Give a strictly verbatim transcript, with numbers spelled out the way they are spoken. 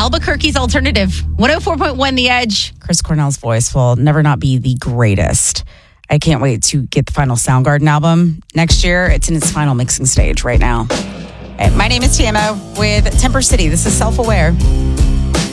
Albuquerque's alternative. one oh four point one The Edge. Chris Cornell's voice will never not be the greatest. I can't wait to get the final Soundgarden album next year. It's in its final mixing stage right now. Hey, my name is T M O with Temper City. This is Self-Aware.